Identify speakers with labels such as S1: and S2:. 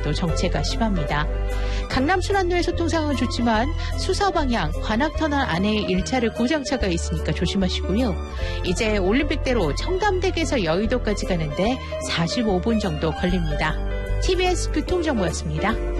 S1: 지역에서도 정체가 심합니다. 강남 순환로의 교통 상황은 좋지만 수서 방향 관악터널 안에 1차를 고장차가 있으니까 조심하시고요. 이제 올림픽대로 청담대교에서 여의도까지 가는데 45분 정도 걸립니다. TBS 교통정보였습니다.